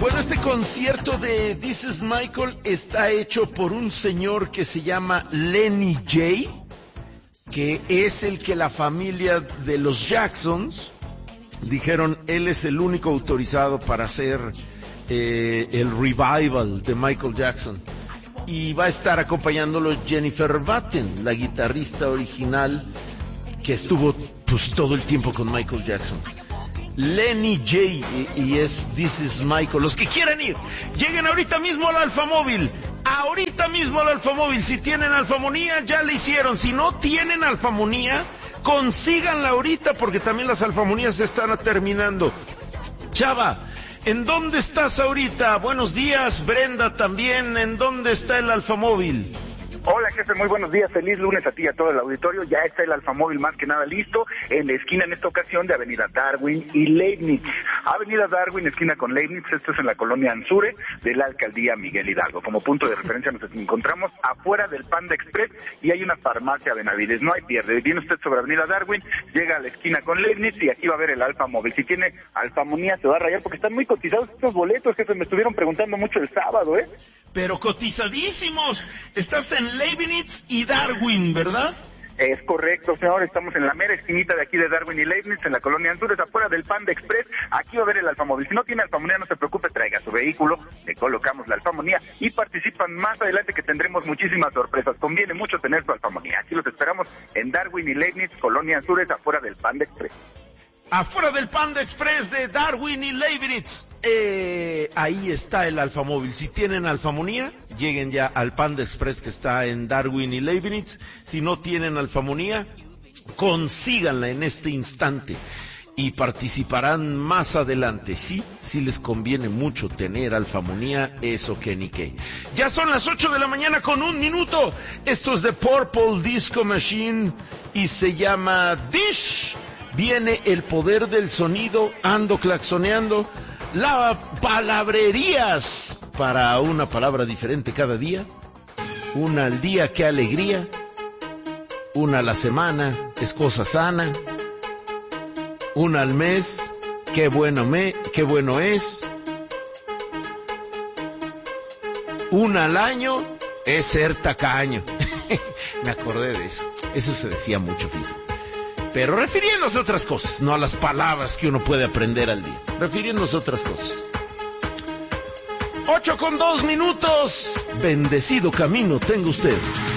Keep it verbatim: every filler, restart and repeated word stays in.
Bueno, este concierto de This Is Michael está hecho por un señor que se llama Lenny J, que es el que la familia de los Jacksons dijeron, él es el único autorizado para hacer eh, el revival de Michael Jackson. Y va a estar acompañándolo Jennifer Batten, la guitarrista original que estuvo pues todo el tiempo con Michael Jackson. Lenny J y, y es This Is Michael. Los que quieran ir, lleguen ahorita mismo al Alfamóvil. Ahorita mismo al Alfamóvil. Si tienen alfamonía, ya le hicieron. Si no tienen alfamonía, consíganla ahorita porque también las alfamonías se están terminando. Chava, ¿en dónde estás ahorita? Buenos días, Brenda también. ¿En dónde está el Alfamóvil? Hola, jefe, muy buenos días, feliz lunes a ti y a todo el auditorio. Ya está el Alfamóvil más que nada listo en la esquina en esta ocasión de Avenida Darwin y Leibniz. Avenida Darwin, esquina con Leibniz, esto es en la colonia Anzure de la alcaldía Miguel Hidalgo. Como punto de referencia nos encontramos afuera del Panda Express y hay una farmacia Benavides, no hay pierde. Viene usted sobre Avenida Darwin, llega a la esquina con Leibniz y aquí va a ver el Alfamóvil. Si tiene alfamonía se va a rayar porque están muy cotizados estos boletos, jefe, me estuvieron preguntando mucho el sábado, ¿eh? Pero cotizadísimos. Estás en Leibniz y Darwin, ¿verdad? Es correcto, señor. Estamos en la mera esquinita de aquí de Darwin y Leibniz, en la colonia Anzures, afuera del Panda Express. Aquí va a ver el Alfamóvil. Si no tiene alfamonía, no se preocupe, traiga su vehículo, le colocamos la alfamonía y participan más adelante que tendremos muchísimas sorpresas. Conviene mucho tener su alfamonía. Aquí los esperamos en Darwin y Leibniz, colonia Anzures, afuera del Panda Express. Afuera del Panda Express de Darwin y Leibniz. Eh, ahí está el Alfamóvil. Si tienen alfamonía, lleguen ya al Panda Express que está en Darwin y Leibniz. Si no tienen alfamonía, consíganla en este instante y participarán más adelante. Sí, sí les conviene mucho tener alfamonía, eso que ni qué. Ya son las ocho de la mañana con un minuto. Esto es de Purple Disco Machine y se llama Dish. Viene el poder del sonido, ando claxoneando, la palabrerías para una palabra diferente cada día, una al día, qué alegría, una a la semana, es cosa sana, una al mes, qué bueno me, qué bueno es, una al año, es ser tacaño. Me acordé de eso, eso se decía mucho, fíjate. Pero refiriéndose a otras cosas, no a las palabras que uno puede aprender al día. Refiriéndose a otras cosas. Ocho con dos minutos. Bendecido camino tenga usted.